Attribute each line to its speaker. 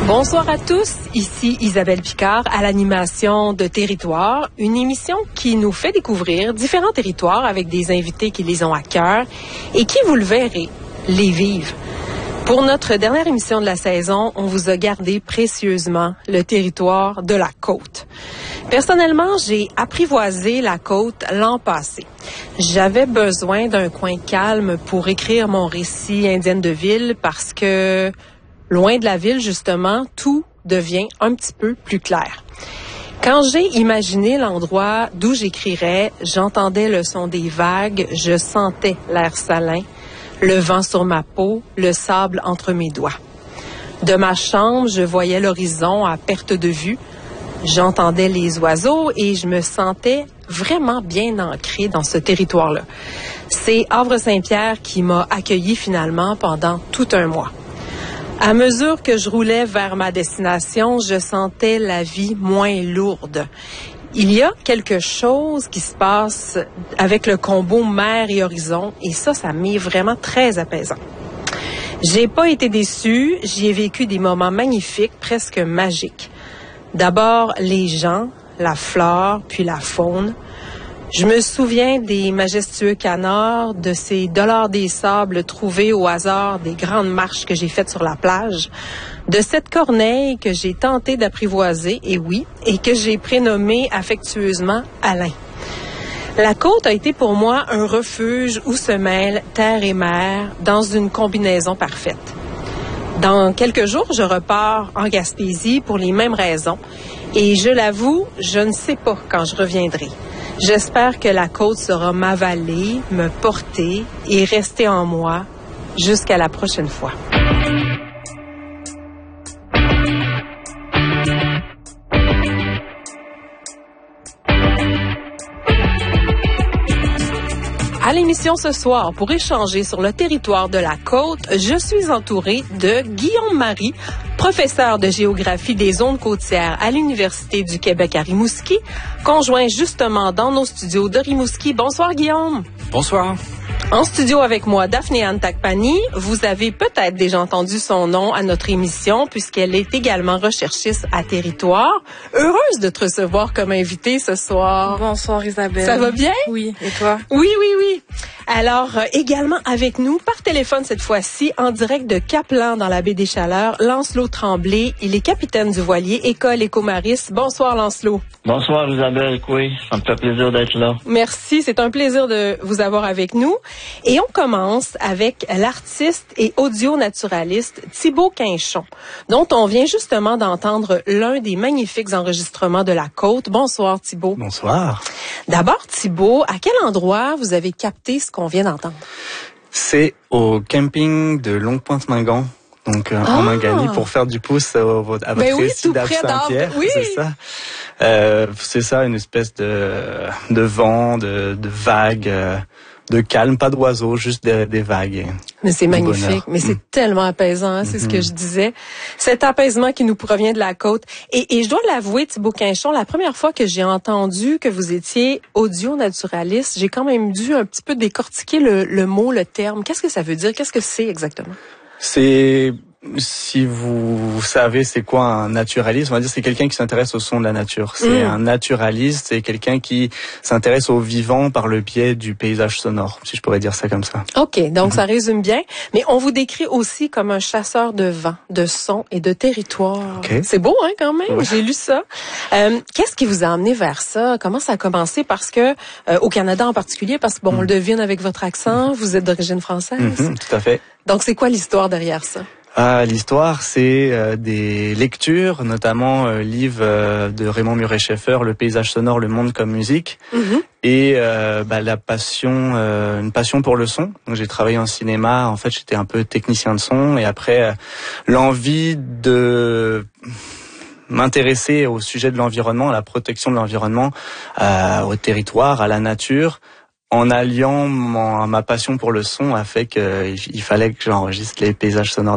Speaker 1: Bonsoir à tous, ici Isabelle Picard à l'animation de Territoire, une émission qui nous fait découvrir différents territoires avec des invités qui les ont à cœur et qui, vous le verrez, les vivent. Pour notre dernière émission de la saison, on vous a gardé précieusement le territoire de la côte. Personnellement, j'ai apprivoisé la côte l'an passé. J'avais besoin d'un coin calme pour écrire mon récit Indienne de ville parce que, loin de la ville, justement, tout devient un petit peu plus clair. Quand j'ai imaginé l'endroit d'où j'écrirais, j'entendais le son des vagues, je sentais l'air salin, le vent sur ma peau, le sable entre mes doigts. De ma chambre, je voyais l'horizon à perte de vue, j'entendais les oiseaux et je me sentais vraiment bien ancrée dans ce territoire-là. C'est Havre-Saint-Pierre qui m'a accueillie finalement pendant tout un mois. À mesure que je roulais vers ma destination, je sentais la vie moins lourde. Il y a quelque chose qui se passe avec le combo mer et horizon et ça m'est vraiment très apaisant. J'ai pas été déçue, j'y ai vécu des moments magnifiques, presque magiques. D'abord, les gens, la flore, puis la faune. Je me souviens des majestueux canards, de ces dollars des sables trouvés au hasard des grandes marches que j'ai faites sur la plage, de cette corneille que j'ai tenté d'apprivoiser, et que j'ai prénommée affectueusement Alain. La côte a été pour moi un refuge où se mêlent terre et mer dans une combinaison parfaite. Dans quelques jours, je repars en Gaspésie pour les mêmes raisons, et je l'avoue, je ne sais pas quand je reviendrai. J'espère que la côte saura m'avaler, me porter et rester en moi jusqu'à la prochaine fois. À l'émission ce soir, pour échanger sur le territoire de la côte, je suis entourée de Guillaume Marie, professeur de géographie des zones côtières à l'Université du Québec à Rimouski, conjoint justement dans nos studios de Rimouski. Bonsoir Guillaume.
Speaker 2: Bonsoir.
Speaker 1: En studio avec moi, Daphné Anne Takpani. Vous avez peut-être déjà entendu son nom à notre émission puisqu'elle est également recherchiste à Territoire. Heureuse de te recevoir comme invitée ce soir.
Speaker 3: Bonsoir Isabelle.
Speaker 1: Ça va bien?
Speaker 3: Oui. Et toi?
Speaker 1: Oui. Alors, également avec nous, par téléphone cette fois-ci, en direct de Caplan dans la baie des Chaleurs, Lancelot Tremblay. Il est capitaine du voilier École Écomaris. Bonsoir Lancelot.
Speaker 4: Bonsoir Isabelle, oui, ça me fait plaisir d'être là.
Speaker 1: Merci, c'est un plaisir de vous avoir avec nous. Et on commence avec l'artiste et audio-naturaliste Thibaut Quinchon, dont on vient justement d'entendre l'un des magnifiques enregistrements de la côte. Bonsoir Thibaut.
Speaker 2: Bonsoir.
Speaker 1: D'abord Thibaut, à quel endroit vous avez capté ce qu'on vient d'entendre?
Speaker 2: C'est au camping de Longue-Pointe-Mingan. Donc en Mingani pour faire du pouce à votre récit d'Havre-Saint-Pierre,
Speaker 1: oui.
Speaker 2: C'est ça. C'est ça, une espèce de vent, de vagues, de calme, pas d'oiseaux, juste des vagues.
Speaker 1: Mais c'est magnifique, mais c'est tellement apaisant, hein, c'est ce que je disais. Cet apaisement qui nous provient de la côte. Et je dois l'avouer, Thibaut Quinchon, la première fois que j'ai entendu que vous étiez audio-naturaliste, j'ai quand même dû un petit peu décortiquer le mot, le terme. Qu'est-ce que ça veut dire? Qu'est-ce que c'est exactement?
Speaker 2: C'est, si vous savez c'est quoi un naturaliste, on va dire c'est quelqu'un qui s'intéresse au son de la nature. C'est un naturaliste, c'est quelqu'un qui s'intéresse au vivant par le biais du paysage sonore, si je pourrais dire ça comme ça.
Speaker 1: OK, donc ça résume bien. Mais on vous décrit aussi comme un chasseur de vent, de son et de territoire.
Speaker 2: Okay.
Speaker 1: C'est beau, hein, quand même?
Speaker 2: Ouais.
Speaker 1: J'ai lu ça. Qu'est-ce qui vous a amené vers ça? Comment ça a commencé? Parce que, au Canada en particulier, parce que bon, on le devine avec votre accent, vous êtes d'origine française.
Speaker 2: Tout à fait.
Speaker 1: Donc, c'est quoi l'histoire derrière ça?
Speaker 2: L'histoire, c'est des lectures, notamment livre de Raymond Murray-Schaeffer, Le paysage sonore, le monde comme musique, et la passion, une passion pour le son. Donc j'ai travaillé en cinéma. En fait, j'étais un peu technicien de son, et après l'envie de m'intéresser au sujet de l'environnement, à la protection de l'environnement, au territoire, à la nature. En alliant ma passion pour le son a fait qu'il fallait que j'enregistre les paysages sonores